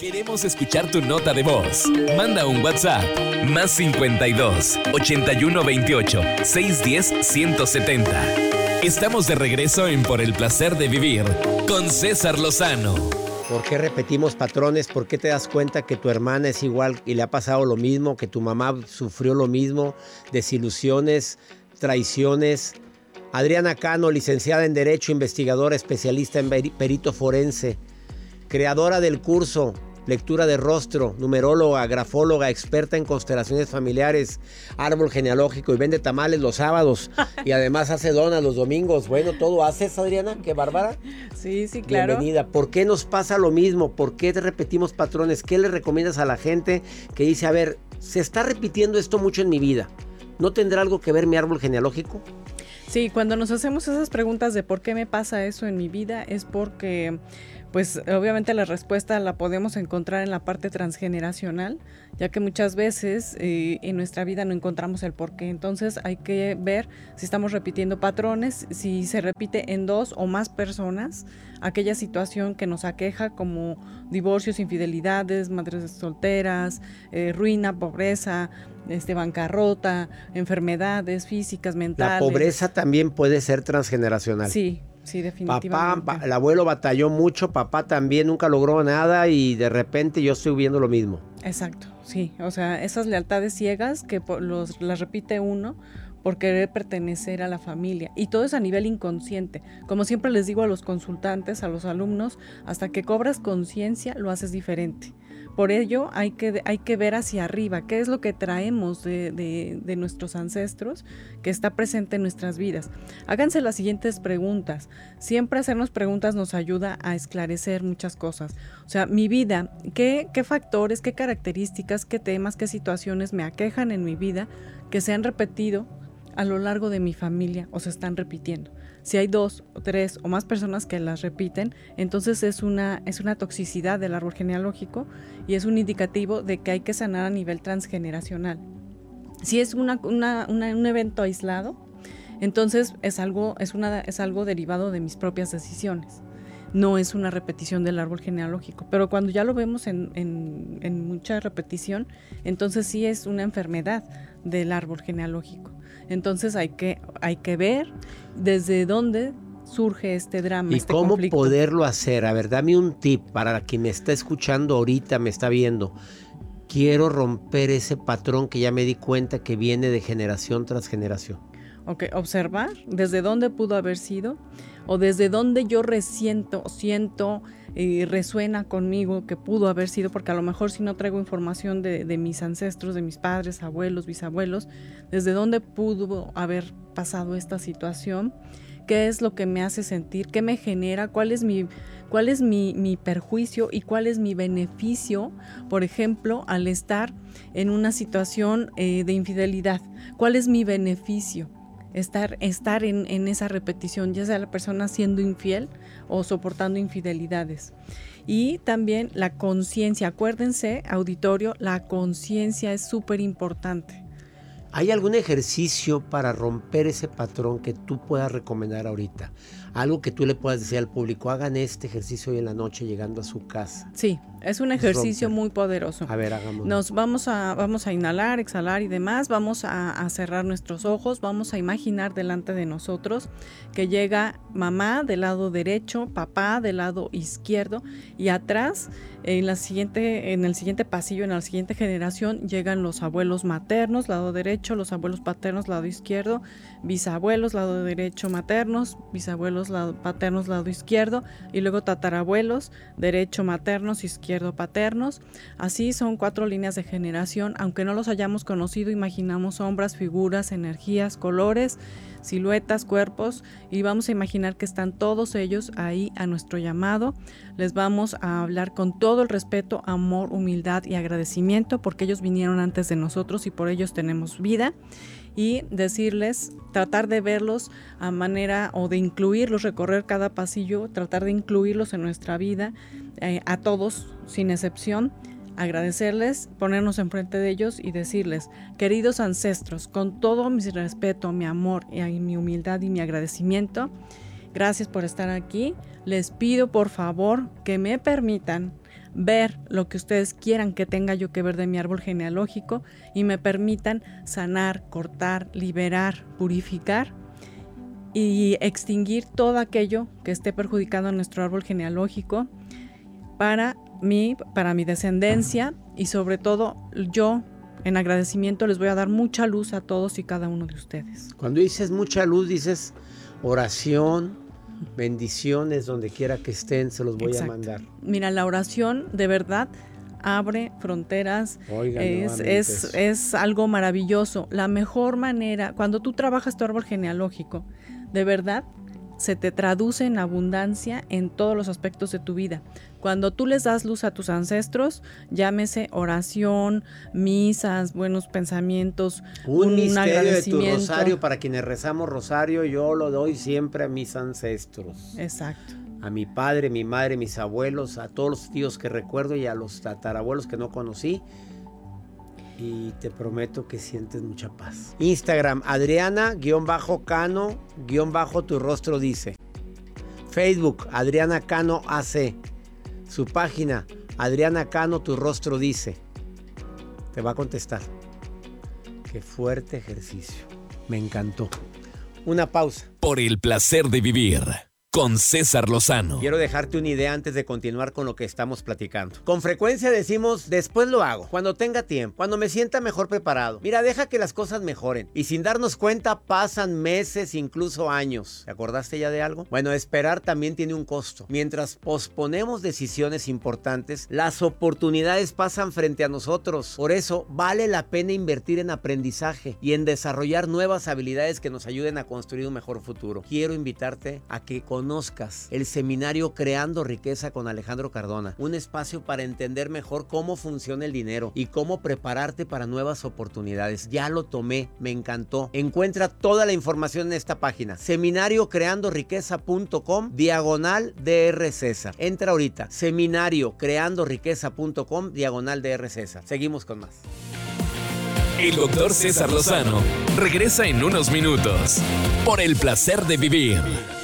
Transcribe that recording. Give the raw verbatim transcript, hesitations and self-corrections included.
Queremos escuchar tu nota de voz. Manda un WhatsApp más cincuenta y dos, ochenta y uno veintiocho, seiscientos diez, ciento setenta. Estamos de regreso en Por el Placer de Vivir con César Lozano. ¿Por qué repetimos patrones? ¿Por qué te das cuenta que tu hermana es igual y le ha pasado lo mismo, que tu mamá sufrió lo mismo, desilusiones, traiciones? Adriana Cano, licenciada en Derecho, investigadora, especialista en perito forense, creadora del curso Lectura de Rostro, numeróloga, grafóloga, experta en constelaciones familiares, árbol genealógico y vende tamales los sábados y además hace donas los domingos. Bueno, ¿todo haces, Adriana? ¿Qué bárbara? Sí, sí, claro. Bienvenida. ¿Por qué nos pasa lo mismo? ¿Por qué te repetimos patrones? ¿Qué le recomiendas a la gente que dice, a ver, se está repitiendo esto mucho en mi vida? ¿No tendrá algo que ver mi árbol genealógico? Sí, cuando nos hacemos esas preguntas de por qué me pasa eso en mi vida es porque, pues obviamente la respuesta la podemos encontrar en la parte transgeneracional, ya que muchas veces eh, en nuestra vida no encontramos el por qué. Entonces hay que ver si estamos repitiendo patrones, si se repite en dos o más personas aquella situación que nos aqueja, como divorcios, infidelidades, madres solteras, eh, ruina, pobreza, este, bancarrota, enfermedades físicas, mentales. La pobreza también puede ser transgeneracional. Sí, sí, definitivamente. Papá, el abuelo batalló mucho, papá también nunca logró nada y de repente yo estoy viendo lo mismo. Exacto, sí, o sea, esas lealtades ciegas que los, las repite uno por querer pertenecer a la familia, y todo es a nivel inconsciente. Como siempre les digo a los consultantes, a los alumnos, hasta que cobras conciencia lo haces diferente. Por ello hay que, hay que ver hacia arriba, qué es lo que traemos de, de, de nuestros ancestros que está presente en nuestras vidas. Háganse las siguientes preguntas. Siempre hacernos preguntas nos ayuda a esclarecer muchas cosas. O sea, mi vida, ¿qué, qué factores, qué características, qué temas, qué situaciones me aquejan en mi vida que se han repetido a lo largo de mi familia o se están repitiendo? Si hay dos o tres o más personas que las repiten, entonces es una, es una toxicidad del árbol genealógico y es un indicativo de que hay que sanar a nivel transgeneracional. Si es una, una, una, un evento aislado, entonces es algo, es, una, es algo derivado de mis propias decisiones. No es una repetición del árbol genealógico, pero cuando ya lo vemos en, en, en mucha repetición, entonces sí es una enfermedad del árbol genealógico. Entonces hay que, hay que ver desde dónde surge este drama, y este cómo conflicto. Poderlo hacer. A ver, dame un tip para quien me está escuchando ahorita, me está viendo. Quiero romper ese patrón que ya me di cuenta que viene de generación tras generación. Ok, observar desde dónde pudo haber sido o desde dónde yo resiento, siento y eh, resuena conmigo que pudo haber sido, porque a lo mejor si no traigo información de, de mis ancestros, de mis padres, abuelos, bisabuelos, desde dónde pudo haber pasado esta situación, qué es lo que me hace sentir, qué me genera, cuál es mi, cuál es mi, mi perjuicio y cuál es mi beneficio, por ejemplo, al estar en una situación eh, de infidelidad, cuál es mi beneficio. Estar, estar en, en esa repetición, ya sea la persona siendo infiel o soportando infidelidades. Y también la conciencia, acuérdense, auditorio, la conciencia es súper importante. ¿Hay algún ejercicio para romper ese patrón que tú puedas recomendar ahorita? Algo que tú le puedas decir al público, hagan este ejercicio hoy en la noche llegando a su casa. Sí, es un ejercicio muy poderoso. A ver, hagámoslo. Nos vamos a, vamos a inhalar, exhalar y demás, vamos a, a cerrar nuestros ojos, vamos a imaginar delante de nosotros que llega mamá del lado derecho, papá del lado izquierdo y atrás, en, la siguiente, en el siguiente pasillo, en la siguiente generación, llegan los abuelos maternos, lado derecho, los abuelos paternos, lado izquierdo, bisabuelos, lado derecho maternos, bisabuelos lado, paternos, lado izquierdo, y luego tatarabuelos, derecho maternos, izquierdo paternos. Así son cuatro líneas de generación. Aunque no los hayamos conocido, imaginamos sombras, figuras, energías, colores, siluetas, cuerpos, y vamos a imaginar que están todos ellos ahí a nuestro llamado. Les vamos a hablar con todo el respeto, amor, humildad y agradecimiento, porque ellos vinieron antes de nosotros y por ellos tenemos vida. Y decirles, tratar de verlos a manera o de incluirlos, recorrer cada pasillo, tratar de incluirlos en nuestra vida, eh, a todos sin excepción, agradecerles, ponernos enfrente de ellos y decirles, queridos ancestros, con todo mi respeto, mi amor y mi humildad y mi agradecimiento, gracias por estar aquí. Les pido por favor que me permitan ver lo que ustedes quieran que tenga yo que ver de mi árbol genealógico y me permitan sanar, cortar, liberar, purificar y extinguir todo aquello que esté perjudicando a nuestro árbol genealógico para mí, para mi descendencia, y sobre todo yo en agradecimiento les voy a dar mucha luz a todos y cada uno de ustedes. Cuando dices mucha luz, dices oración, bendiciones, donde quiera que estén, se los voy Exacto. a mandar. Mira, la oración de verdad abre fronteras. Oigan, es, es, es algo maravilloso. La mejor manera, cuando tú trabajas tu árbol genealógico, de verdad se te traduce en abundancia en todos los aspectos de tu vida. Cuando tú les das luz a tus ancestros, llámese oración, misas, buenos pensamientos, un, un misterio agradecimiento. De tu rosario, para quienes rezamos rosario, yo lo doy siempre a mis ancestros. Exacto. A mi padre, mi madre, mis abuelos, a todos los tíos que recuerdo y a los tatarabuelos que no conocí. Y te prometo que sientes mucha paz. Instagram, Adriana-Cano, guión bajo tu rostro dice. Facebook, Adriana Cano A C. Su página, Adriana Cano, tu rostro dice. Te va a contestar. Qué fuerte ejercicio. Me encantó. Una pausa. Por el placer de vivir. Con César Lozano. Quiero dejarte una idea antes de continuar con lo que estamos platicando. Con frecuencia decimos, después lo hago, cuando tenga tiempo, cuando me sienta mejor preparado. Mira, deja que las cosas mejoren. Y sin darnos cuenta pasan meses, incluso años. ¿Te acordaste ya de algo? Bueno, esperar también tiene un costo. Mientras posponemos decisiones importantes, las oportunidades pasan frente a nosotros. Por eso, vale la pena invertir en aprendizaje y en desarrollar nuevas habilidades que nos ayuden a construir un mejor futuro. Quiero invitarte a que con conozcas el seminario Creando Riqueza con Alejandro Cardona, un espacio para entender mejor cómo funciona el dinero y cómo prepararte para nuevas oportunidades. Ya lo tomé, me encantó. Encuentra toda la información en esta página, seminario creando riqueza punto com, diagonal D R César. Entra ahorita, seminario creando riqueza punto com, diagonal D R César. Seguimos con más. El doctor César Lozano regresa en unos minutos por el placer de vivir.